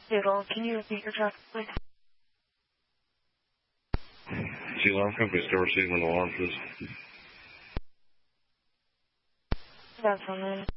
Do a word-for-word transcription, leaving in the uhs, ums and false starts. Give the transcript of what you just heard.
Doodle, can you repeat your truck, please? Sea Alarm Company, still receiving an alarm, please. That's one minute.